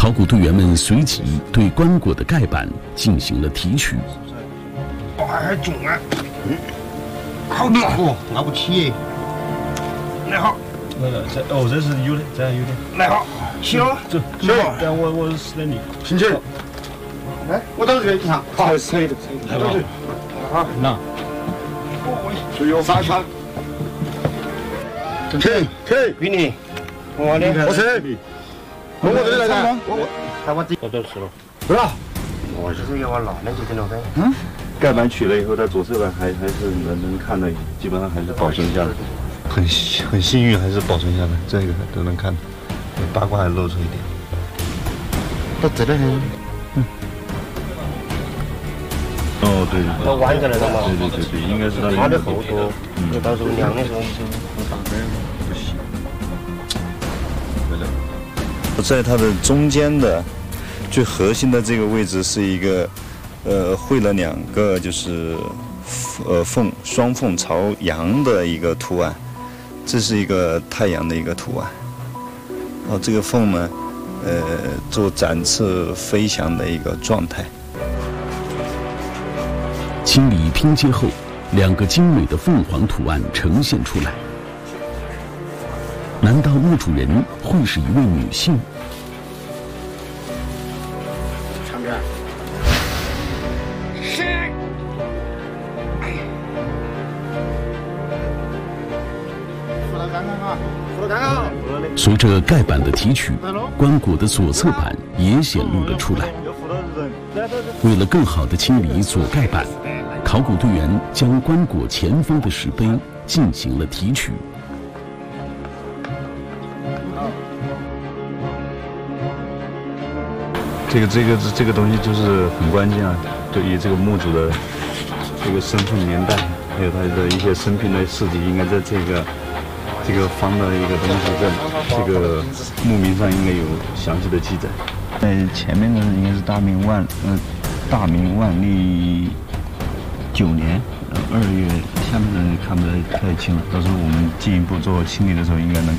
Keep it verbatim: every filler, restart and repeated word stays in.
考古队员们随即对棺椁的盖板进行了提取。 哇，还重啊！嗯，好重哦，拿不起耶。来好。 那个这哦，这是有的，这还有的。 来好，起了。 走， 走。 但我我是等你。 进去。来，我到这边，你看。好，可以的，可以的。来吧。好， 那。 注意杀枪。停停，给你。我的，我车。我我这里来的。我我，还我自己。我都吃了。不是。我就是要我拿那几根了呗。 嗯。盖板取了以后，它左侧板还还是能能看的，基本上还是保存下来。 很很幸运，还是保存下来，这个都能看，八卦还露出一点。 都直得很。 嗯。哦，对。 都弯着来的嘛。 对对对对，应该是它它的厚度，嗯，到时候量的时候就打开不行。 在它的中间的最核心的这个位置是一个，呃，绘了两个就是呃凤双凤朝阳的一个图案，这是一个太阳的一个图案。然后这个凤呢，呃，做展翅飞翔的一个状态。 清理拼接后，两个精美的凤凰图案呈现出来。难道墓主人会是一位女性？ 上边。是。扶到刚刚啊，扶到刚刚。 随着盖板的提取，棺椁的左侧板也显露了出来。为了更好地清理左盖板，考古队员将棺椁前方的石碑进行了提取。 这个这个这个东西就是很关键啊，对于这个墓主的这个身份年代，还有他的一些生平的事迹，应该在这个这个方的一个东西，在这个墓铭上应该有详细的记载。 在前面的应该是大明万呃大明万历九年呃二月，下面的看不太太清了，到时候我们进一步做清理的时候应该能